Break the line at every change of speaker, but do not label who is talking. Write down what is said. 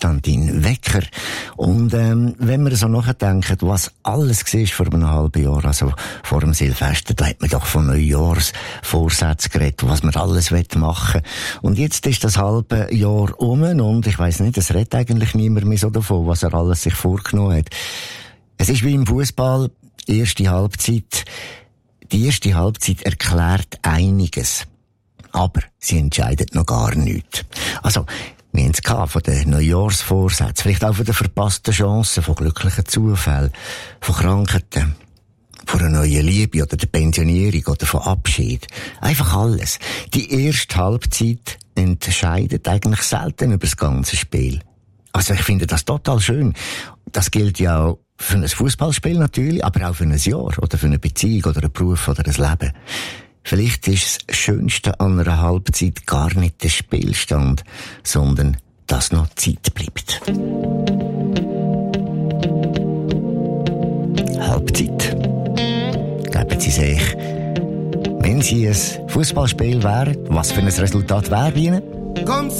Konstantin Wecker. Und wenn wir so nachdenken, was alles war vor einem halben Jahr, also vor dem Silvester, da hat man doch von Neujahrsvorsätzen geredet, was man alles machen will. Und jetzt ist das halbe Jahr um und ich weiss nicht, es redet eigentlich niemand mehr so davon, was er alles sich vorgenommen hat. Es ist wie im Fußball, erste Halbzeit. Die erste Halbzeit erklärt einiges. Aber sie entscheidet noch gar nichts. Also, wir haben es von den Neujahrsvorsätzen, vielleicht auch von den verpassten Chancen, von glücklichen Zufällen, von Krankheiten, von einer neuen Liebe oder der Pensionierung oder von Abschied. Einfach alles. Die erste Halbzeit entscheidet eigentlich selten über das ganze Spiel. Also ich finde das total schön. Das gilt ja auch für ein Fußballspiel natürlich, aber auch für ein Jahr oder für eine Beziehung oder einen Beruf oder ein Leben. Vielleicht ist das Schönste an einer Halbzeit gar nicht der Spielstand, sondern dass noch Zeit bleibt. Halbzeit. Geben Sie sich, wenn Sie ein Fußballspiel wären, was für ein Resultat wäre Ihnen?